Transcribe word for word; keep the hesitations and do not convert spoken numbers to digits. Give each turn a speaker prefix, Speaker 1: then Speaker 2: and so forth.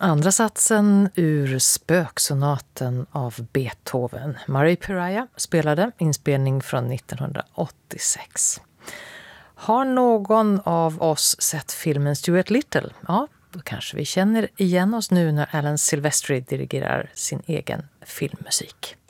Speaker 1: Andra satsen ur Spöksonaten av Beethoven. Murray Pariah spelade, inspelning från nittonhundraåttiosex. Har någon av oss sett filmen Stuart Little? Ja, då kanske vi känner igen oss nu när Alan Silvestri dirigerar sin egen filmmusik.